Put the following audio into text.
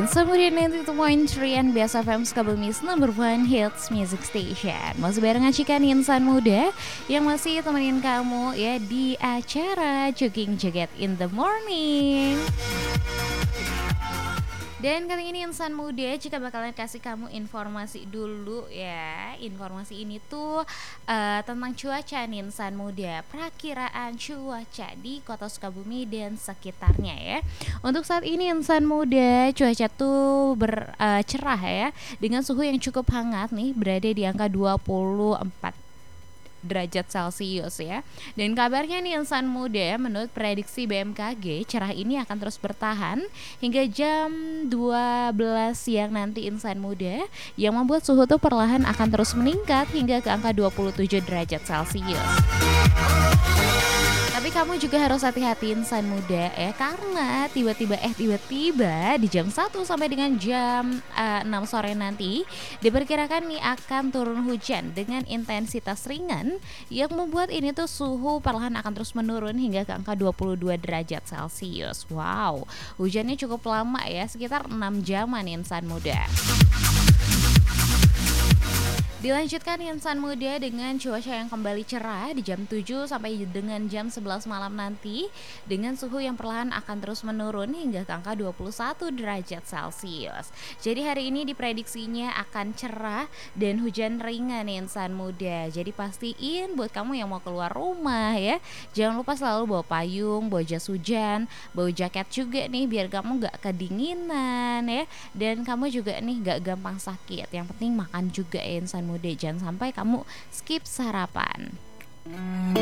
Insan Muda 92.3 and Bias FM Sukabumi's number one hits music station. Masih barengan Cikan Insan Muda yang masih temenin kamu ya di acara Jogging Joget in the Morning. Dan kali ini Insan Muda jika bakalan kasih kamu informasi dulu ya. Informasi ini tuh tentang cuaca nih Insan Muda. Perakiraan cuaca di Kota Sukabumi dan sekitarnya ya. Untuk saat ini Insan Muda cuaca tuh cerah ya, dengan suhu yang cukup hangat nih, berada di angka 24 derajat Celcius ya. Dan kabarnya nih Insan Muda, menurut prediksi BMKG, cerah ini akan terus bertahan hingga jam 12 siang nanti Insan Muda, yang membuat suhu tuh perlahan akan terus meningkat hingga ke angka 27 derajat Celcius. Tapi kamu juga harus hati-hati Insan Muda ya, karena tiba-tiba di jam 1 sampai dengan jam 6 sore nanti diperkirakan nih akan turun hujan dengan intensitas ringan yang membuat ini tuh suhu perlahan akan terus menurun hingga ke angka 22 derajat Celcius. Wow, hujannya cukup lama ya, sekitar 6 jaman Insan Muda. Dilanjutkan Insan Muda dengan cuaca yang kembali cerah di jam 7 sampai dengan jam 11 malam nanti, dengan suhu yang perlahan akan terus menurun hingga ke angka 21 derajat Celcius. Jadi hari ini diprediksinya akan cerah dan hujan ringan Insan Muda. Jadi pastiin buat kamu yang mau keluar rumah ya, jangan lupa selalu bawa payung, bawa jas hujan, bawa jaket juga nih biar kamu gak kedinginan ya. Dan kamu juga nih gak gampang sakit. Yang penting makan juga ya Insan Muda, jangan sampai kamu skip sarapan.